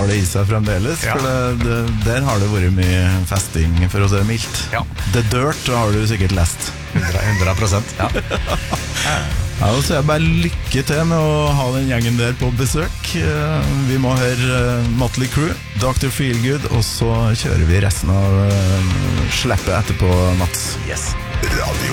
har det i seg fremdeles, for der har det vært mye festing, for å si det mildt. The Dirt har du sikkert lest. 100%, ja. Ja, så jeg bare lykke til med å ha den gjengen der på besøk. Vi må høre Motley Crue, Dr. Feelgood, og så kjører vi resten av slippet etterpå, Mats. Yes. Radio